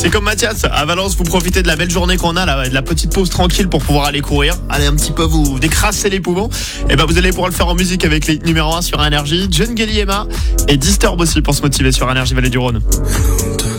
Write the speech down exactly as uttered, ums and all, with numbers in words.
C'est comme Mathias, à Valence, vous profitez de la belle journée qu'on a, là, de la petite pause tranquille pour pouvoir aller courir. Allez un petit peu vous décrasser les poumons. Et ben vous allez pouvoir le faire en musique avec les numéro un sur Énergie. John Gelly, Emma et Disturb aussi pour se motiver sur Énergie Vallée du Rhône.